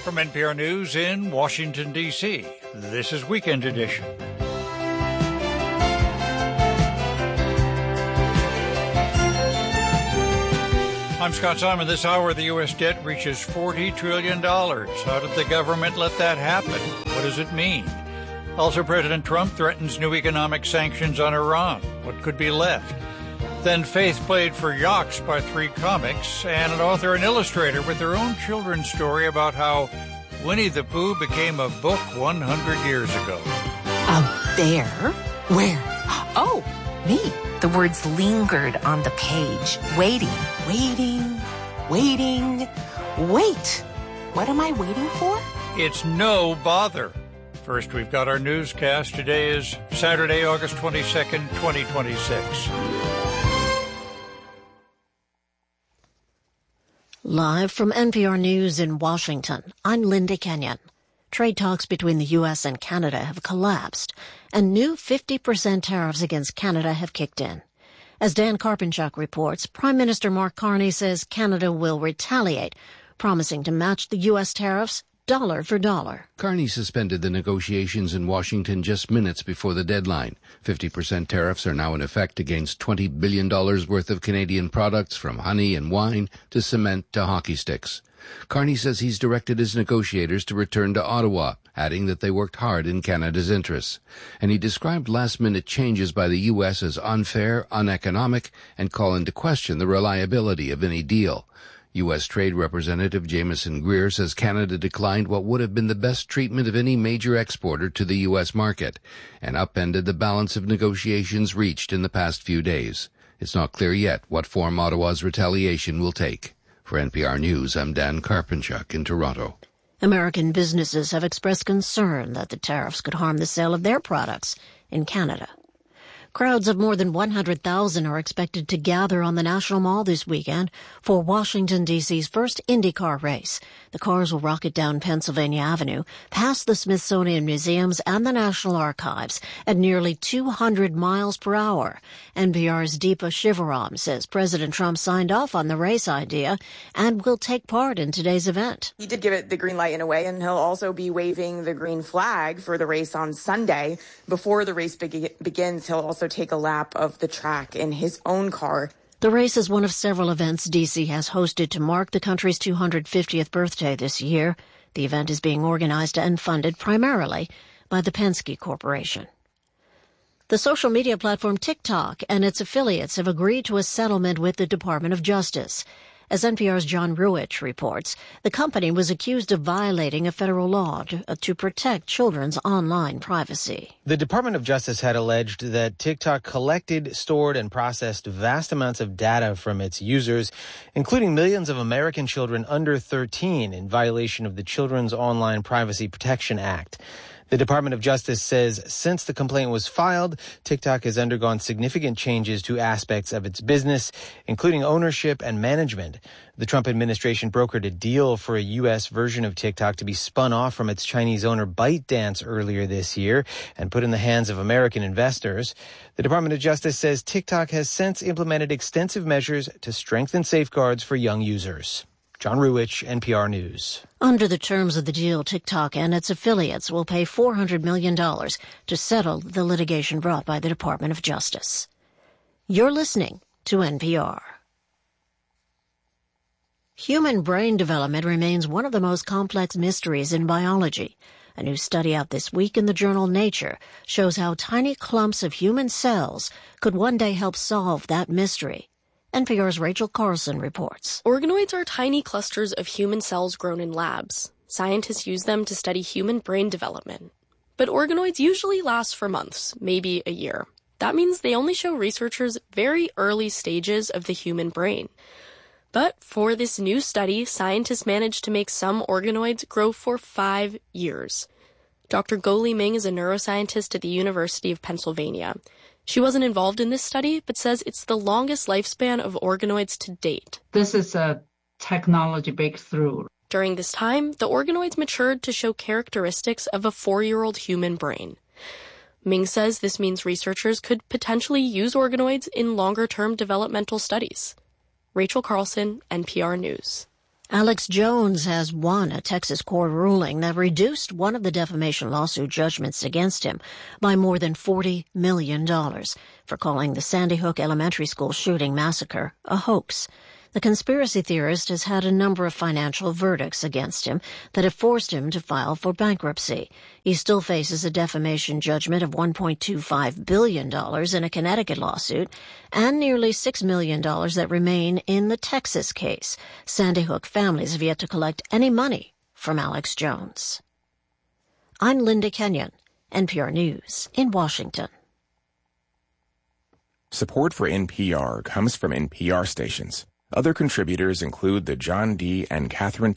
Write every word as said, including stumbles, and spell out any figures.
From N P R News in Washington, D C, this is Weekend Edition. I'm Scott Simon. This hour, the U S debt reaches forty trillion dollars. How did the government let that happen? What does it mean? Also, President Trump threatens new economic sanctions on Iran. What could be left? Then Faith played for Yaks by Three Comics, and an author and illustrator with their own children's story about how Winnie the Pooh became a book one hundred years ago. A bear? Where? Oh, me. The words lingered on the page, waiting, waiting, waiting. Wait, what am I waiting for? It's no bother. First, we've got our newscast. Today is Saturday, August twenty-second, twenty twenty-six. Live from N P R News in Washington, I'm Linda Kenyon. Trade talks between the U S and Canada have collapsed, and new fifty percent tariffs against Canada have kicked in. As Dan Karpenchuk reports, Prime Minister Mark Carney says Canada will retaliate, promising to match the U S tariffs dollar for dollar. Carney suspended the negotiations in Washington just minutes before the deadline. fifty percent tariffs are now in effect against twenty billion dollars worth of Canadian products, from honey and wine to cement to hockey sticks. Carney says he's directed his negotiators to return to Ottawa, adding that they worked hard in Canada's interests. And he described last-minute changes by the U S as unfair, uneconomic, and call into question the reliability of any deal. U S Trade Representative Jameson Greer says Canada declined what would have been the best treatment of any major exporter to the U S market and upended the balance of negotiations reached in the past few days. It's not clear yet what form Ottawa's retaliation will take. For N P R News, I'm Dan Karpenchuk in Toronto. American businesses have expressed concern that the tariffs could harm the sale of their products in Canada. Crowds of more than one hundred thousand are expected to gather on the National Mall this weekend for Washington, D C's first IndyCar race. The cars will rocket down Pennsylvania Avenue, past the Smithsonian Museums and the National Archives at nearly two hundred miles per hour. N P R's Deepa Shivaram says President Trump signed off on the race idea and will take part in today's event. He did give it the green light in a way, and he'll also be waving the green flag for the race on Sunday. Before the race be- begins, he'll also take a lap of the track in his own car. The race is one of several events D C has hosted to mark the country's two hundred fiftieth birthday this year. The event is being organized and funded primarily by the Penske Corporation. The social media platform TikTok and its affiliates have agreed to a settlement with the Department of Justice. As N P R's John Ruwitch reports, the company was accused of violating a federal law to, uh, to protect children's online privacy. The Department of Justice had alleged that TikTok collected, stored, and processed vast amounts of data from its users, including millions of American children under thirteen, in violation of the Children's Online Privacy Protection Act. The Department of Justice says since the complaint was filed, TikTok has undergone significant changes to aspects of its business, including ownership and management. The Trump administration brokered a deal for a U S version of TikTok to be spun off from its Chinese owner ByteDance earlier this year and put in the hands of American investors. The Department of Justice says TikTok has since implemented extensive measures to strengthen safeguards for young users. John Ruwitch, N P R News. Under the terms of the deal, TikTok and its affiliates will pay four hundred million dollars to settle the litigation brought by the Department of Justice. You're listening to N P R. Human brain development remains one of the most complex mysteries in biology. A new study out this week in the journal Nature shows how tiny clumps of human cells could one day help solve that mystery. N P R's Rachel Carlson reports. Organoids are tiny clusters of human cells grown in labs. Scientists use them to study human brain development. But organoids usually last for months, maybe a year. That means they only show researchers very early stages of the human brain. But for this new study, scientists managed to make some organoids grow for five years. Doctor Guo Liming is a neuroscientist at the University of Pennsylvania. She wasn't involved in this study, but says it's the longest lifespan of organoids to date. This is a technology breakthrough. During this time, the organoids matured to show characteristics of a four-year-old human brain. Ming says this means researchers could potentially use organoids in longer-term developmental studies. Rachel Carlson, N P R News. Alex Jones has won a Texas court ruling that reduced one of the defamation lawsuit judgments against him by more than forty million dollars for calling the Sandy Hook Elementary School shooting massacre a hoax. The conspiracy theorist has had a number of financial verdicts against him that have forced him to file for bankruptcy. He still faces a defamation judgment of one point two five billion dollars in a Connecticut lawsuit and nearly six million dollars that remain in the Texas case. Sandy Hook families have yet to collect any money from Alex Jones. I'm Linda Kenyon, N P R News in Washington. Support for N P R comes from N P R stations. Other contributors include the John D. and Catherine